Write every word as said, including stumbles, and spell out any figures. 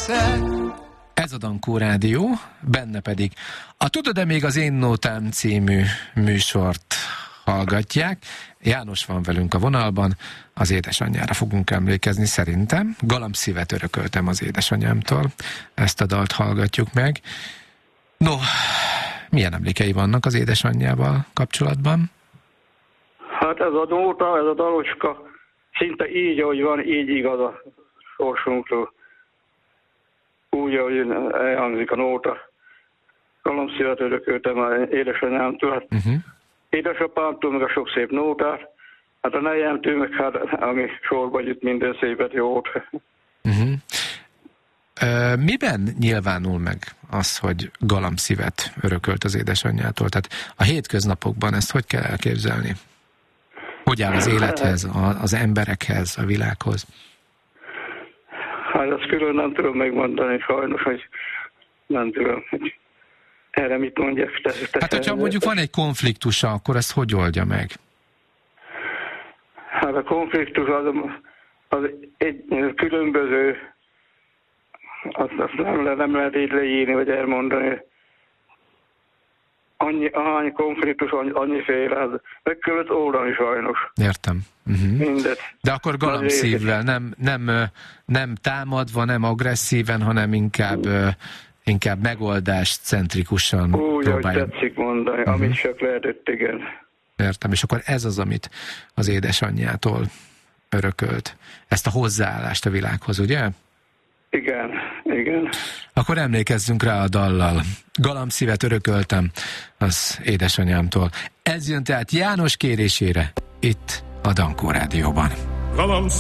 leszek. Ez a Dankó Rádió, benne pedig a Tudod-e még az én nótám című műsort hallgatják. János van velünk a vonalban, az édesanyjára fogunk emlékezni szerintem. Galambszívet örököltem az édesanyámtól, ezt a dalt hallgatjuk meg. No, milyen emlékei vannak az édesanyjával kapcsolatban? Hát ez a nóta, ez a dalocska, szinte így, ahogy van, így igaz a sorsunkról. Úgy, ahogy elhangzik a nóta. Galambszívet örököltem az édesanyámtól. Hát uh-huh. Édesapámtól meg a sok szép nótát. Hát a nejemtől meg hát, ami sorba jut, minden szépet, jót. Uh-huh. Ö, miben nyilvánul meg az, hogy galambszívet örökölt az édesanyjától? Tehát a hétköznapokban ezt hogy kell elképzelni? Hogy áll az élethez, a, az emberekhez, a világhoz? Hát ezt külön nem tudom megmondani, sajnos, hogy nem tudom, hogy erre mit mondjak. Te, te hát, hogyha mondjuk van egy konfliktusa, akkor ezt hogy oldja meg? Hát a konfliktus az, az egy különböző, azt, azt nem, nem lehet így leírni, vagy elmondani. Annyi, ahány konfliktus, annyi, annyiféle, az meg kellett oldani sajnos. Értem. Uh-huh. Mindet. De akkor galambszívvel, nem, nem, nem támadva, nem agresszíven, hanem inkább, inkább megoldáscentrikusan úgy, próbálja. Úgy, tetszik mondani, uh-huh. amit csak lehetett, igen. Értem, és akkor ez az, amit az édesanyjától örökölt. Ezt a hozzáállást a világhoz, ugye? Igen, igen. Akkor emlékezzünk rá a dallal. Galambszívet örököltem az édesanyámtól. Ez jön tehát János kérésére itt a Dankó Rádióban.